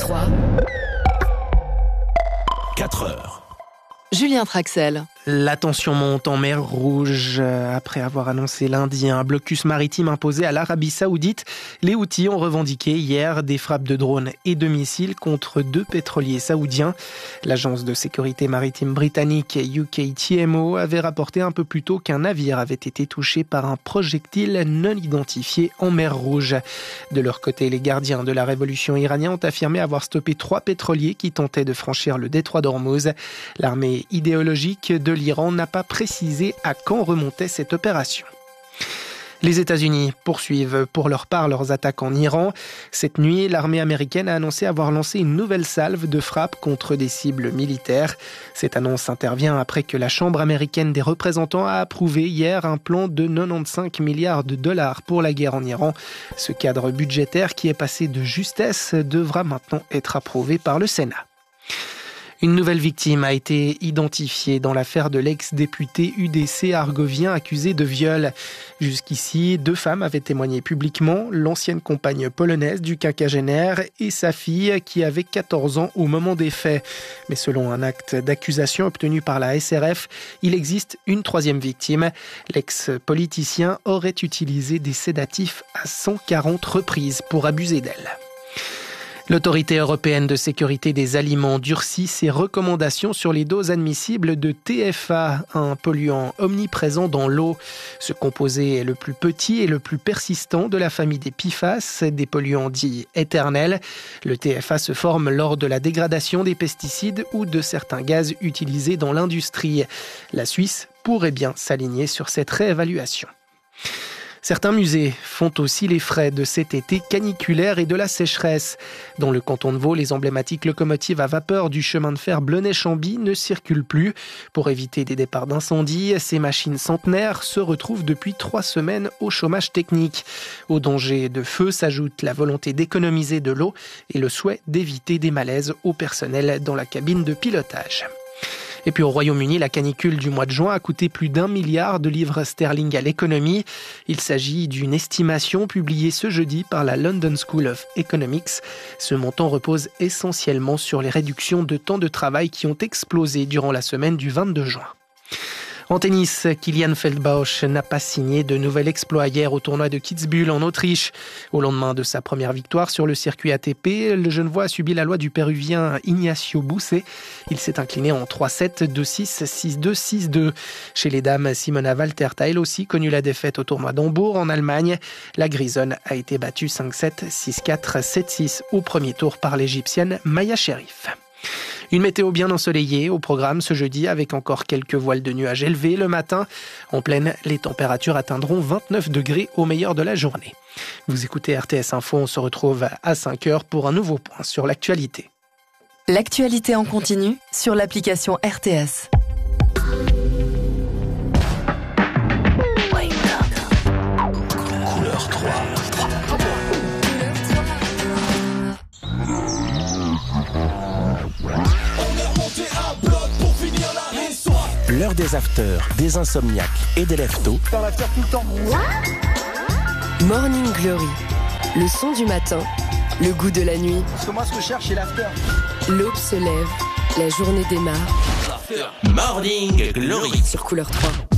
3. 4 heures. Julien Traxel. La tension monte en mer Rouge. Après avoir annoncé lundi un blocus maritime imposé à l'Arabie Saoudite, les Houthis ont revendiqué hier des frappes de drones et de missiles contre 2 pétroliers saoudiens. L'agence de sécurité maritime britannique UKTMO avait rapporté un peu plus tôt qu'un navire avait été touché par un projectile non identifié en mer Rouge. De leur côté, les gardiens de la révolution iranienne ont affirmé avoir stoppé 3 pétroliers qui tentaient de franchir le détroit d'Ormuz. L'armée idéologique de l'Iran n'a pas précisé à quand remontait cette opération. Les États-Unis poursuivent pour leur part leurs attaques en Iran. Cette nuit, l'armée américaine a annoncé avoir lancé une nouvelle salve de frappes contre des cibles militaires. Cette annonce intervient après que la Chambre américaine des représentants a approuvé hier un plan de 95 milliards de dollars pour la guerre en Iran. Ce cadre budgétaire qui est passé de justesse devra maintenant être approuvé par le Sénat. Une nouvelle victime a été identifiée dans l'affaire de l'ex-député UDC argovien accusé de viol. Jusqu'ici, 2 femmes avaient témoigné publiquement, l'ancienne compagne polonaise du quinquagénaire et sa fille qui avait 14 ans au moment des faits. Mais selon un acte d'accusation obtenu par la SRF, il existe une 3e victime. L'ex-politicien aurait utilisé des sédatifs à 140 reprises pour abuser d'elle. L'Autorité européenne de sécurité des aliments durcit ses recommandations sur les doses admissibles de TFA, un polluant omniprésent dans l'eau. Ce composé est le plus petit et le plus persistant de la famille des PFAS, des polluants dits éternels. Le TFA se forme lors de la dégradation des pesticides ou de certains gaz utilisés dans l'industrie. La Suisse pourrait bien s'aligner sur cette réévaluation. Certains musées font aussi les frais de cet été caniculaire et de la sécheresse. Dans le canton de Vaud, les emblématiques locomotives à vapeur du chemin de fer Blonay-Chamby ne circulent plus. Pour éviter des départs d'incendie, ces machines centenaires se retrouvent depuis 3 semaines au chômage technique. Au danger de feu s'ajoute la volonté d'économiser de l'eau et le souhait d'éviter des malaises au personnel dans la cabine de pilotage. Et puis au Royaume-Uni, la canicule du mois de juin a coûté plus d'1 milliard de livres sterling à l'économie. Il s'agit d'une estimation publiée ce jeudi par la London School of Economics. Ce montant repose essentiellement sur les réductions de temps de travail qui ont explosé durant la semaine du 22 juin. En tennis, Kilian Feldbausch n'a pas signé de nouvel exploit hier au tournoi de Kitzbühel en Autriche. Au lendemain de sa première victoire sur le circuit ATP, le Genevois a subi la loi du Péruvien Ignacio Busé. Il s'est incliné en 3-7, 2-6, 6-2, 6-2. Chez les dames, Simona Waltert a elle aussi connu la défaite au tournoi d'Hambourg en Allemagne. La Grisonne a été battue 5-7, 6-4, 7-6 au premier tour par l'Égyptienne Maya Sherif. Une météo bien ensoleillée au programme ce jeudi avec encore quelques voiles de nuages élevés le matin. En pleine, les températures atteindront 29 degrés au meilleur de la journée. Vous écoutez RTS Info, on se retrouve à 5h pour un nouveau point sur l'actualité. L'actualité en continu sur l'application RTS. Couleur 3. L'heure des afters, des insomniaques et des lève-tôt. Dans l'after tout le temps. Morning Glory, le son du matin, le goût de la nuit. Parce que moi, ce que je cherche, c'est l'after. L'aube se lève, la journée démarre. Morning Glory Sur Couleur 3.